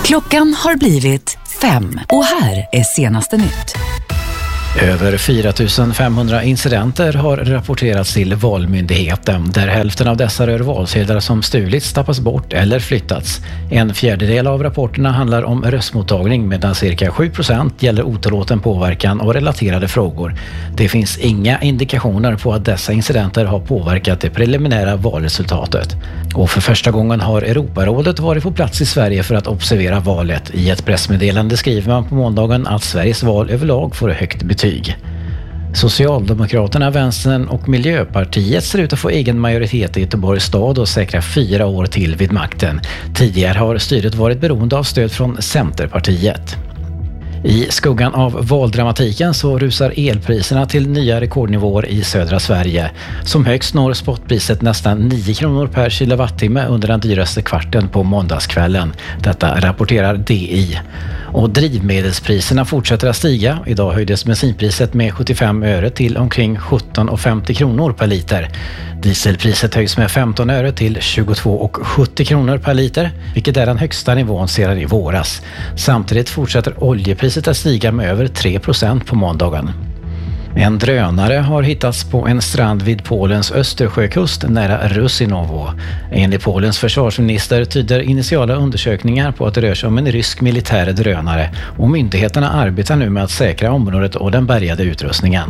Klockan har blivit 5 och här är senaste nytt. Över 4 500 incidenter har rapporterats till Valmyndigheten, där hälften av dessa rör valsedlar som stulits, tappats bort eller flyttats. 1/4 av rapporterna handlar om röstmottagning, medan cirka 7% gäller otillåten påverkan och relaterade frågor. Det finns inga indikationer på att dessa incidenter har påverkat det preliminära valresultatet. Och för första gången har Europarådet varit på plats i Sverige för att observera valet. I ett pressmeddelande skriver man på måndagen att Sveriges val överlag får högt betyg. Socialdemokraterna, Vänstern och Miljöpartiet ser ut att få egen majoritet i Göteborgs stad och säkra 4 år till vid makten. Tidigare har styret varit beroende av stöd från Centerpartiet. I skuggan av valdramatiken så rusar elpriserna till nya rekordnivåer i södra Sverige. Som högst når spotpriset nästan 9 kronor per kilowattimme under den dyraste kvarten på måndagskvällen. Detta rapporterar DI. Och drivmedelspriserna fortsätter att stiga. Idag höjdes bensinpriset med 75 öre till omkring 17,50 kronor per liter. Dieselpriset höjs med 15 öre till 22,70 kronor per liter, vilket är den högsta nivån sedan i våras. Samtidigt fortsätter oljepriset att stiga med över 3% på måndagen. En drönare har hittats på en strand vid Polens Östersjökust nära Rusinovo. Enligt Polens försvarsminister tyder initiala undersökningar på att det rör sig om en rysk militär drönare, och myndigheterna arbetar nu med att säkra området och den bärgade utrustningen.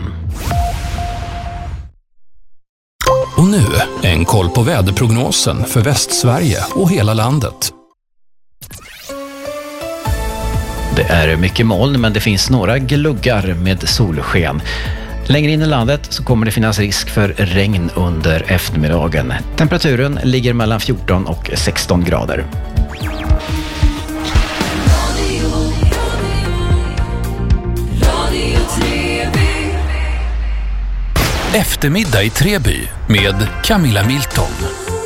Och nu en koll på väderprognosen för Västsverige och hela landet. Det är mycket moln, men det finns några gluggar med solsken. Längre in i landet så kommer det finnas risk för regn under eftermiddagen. Temperaturen ligger mellan 14 och 16 grader. Eftermiddag i Treby med Camilla Milton.